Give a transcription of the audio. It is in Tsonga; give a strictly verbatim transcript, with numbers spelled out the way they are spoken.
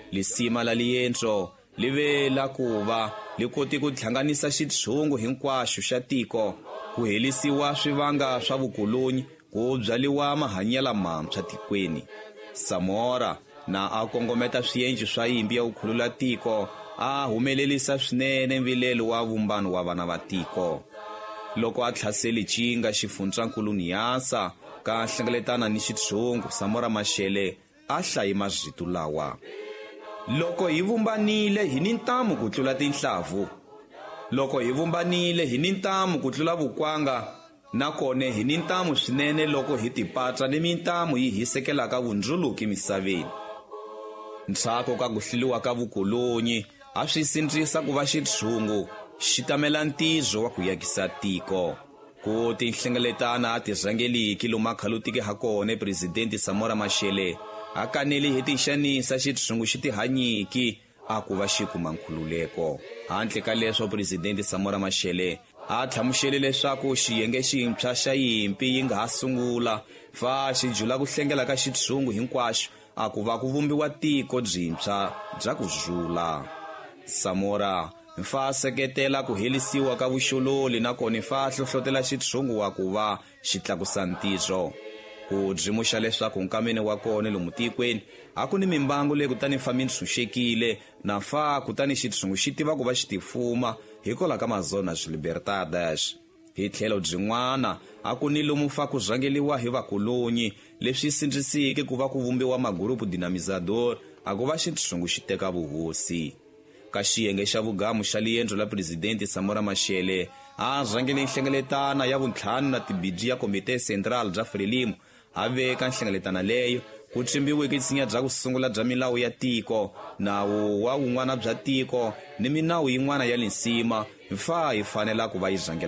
lisima la liyentro li ve la ku va li koti ku hlanganisa xitshungu hinkwaxo xa tiko ku helisiwa swivanga swa vukolonyi ku byaliwa mahanyela mantshwa tikweni. Samora na a kongometa swiendli swa yimpi ya ku khulula tiko a humelelisa swinene mvilelo wa vumbano wa vana va tiko. Loko a tlhaseli cinga xifuntswankulu Niasa ka hlengeletana ni xitshungu, Samora Machel a hlayi mazito lawa: loko hi vumbanile hi ni ntamu ku tlula tinhlavu, loko hi vumbanile hi ni ntamu ku tlula vukwanga, nakone hi ni ntamu swinene loko hi tipatsa ni mintamu yi hisekelaka vundzuluki misaveni. Ntsako ka ku hliliwa ka vukolonyi a swi sindzisa ku va xitshungu xi tamela ntizo wa ku yakisa tiko. Ku tinhlengeletana a ti rhangeliki lomu makhalutiki ha kona Presidente Samora Machel a kanele hi tixanisa xitshungu xi ti hanyiki a ku va xi kuma nkhululeko. Handle ka leswo Presidente Samora Machel a tlhamuxele leswaku xiyenge xintshwa xa yimpi yi nga ha sungula fa xi jula ku hlengela ka xitshungu hinkwaxo a ku va ku vumbiwa tiko byintshwa bya ku zhula. Samora mfa seketela ku helisiwa ka vuxololi na kona fa hlohlotela xitshungu wa ku va xi tlakusa ntizo. Ku dzimuxa leswaku nkameni wa kona lomu tikweni a ku ni mimbangu leyi kutani famini tshunxekile na fa kutani xitshungu xi tiva ku va xi tifuma hikola ka mazonas libertadas. Hi tlhelo byin'wana a ku ni lomu fa ku rhangeliwa hi vakolonyi leswi sindzisiki ku va ku vumbiwa magurupu dinamizador a ku va xitshungu xi teka vuhosi. Ka xiyenge xa vugamu xa liyendlo la Presidente Samora Machel a rhangele nhlengeletana ya vuntlhanu na tibidi ya Komite Central bya Frelimo a veka nhlengeletana leyo ku tshimbiweke nsinya bya ku sungula bya milawu ya tiko, nawu wa wun'wana bya tiko ni minawu yin'wana ya linsima mfa yi fanela ku va yi rhangela